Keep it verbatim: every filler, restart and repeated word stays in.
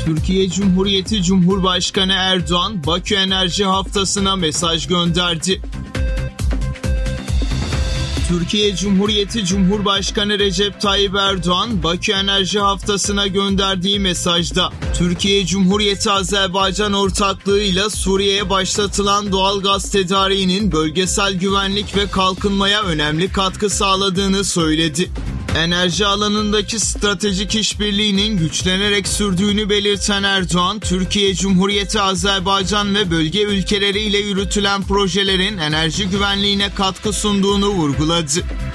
Türkiye Cumhuriyeti Cumhurbaşkanı Erdoğan, Bakü Enerji Haftası'na mesaj gönderdi. Türkiye Cumhuriyeti Cumhurbaşkanı Recep Tayyip Erdoğan, Bakü Enerji Haftası'na gönderdiği mesajda, Türkiye Cumhuriyeti Azerbaycan ortaklığıyla Suriye'ye başlatılan doğal gaz tedariğinin bölgesel güvenlik ve kalkınmaya önemli katkı sağladığını söyledi. Enerji alanındaki stratejik işbirliğinin güçlenerek sürdüğünü belirten Erdoğan, Türkiye Cumhuriyeti Azerbaycan ve bölge ülkeleriyle yürütülen projelerin enerji güvenliğine katkı sunduğunu vurguladı.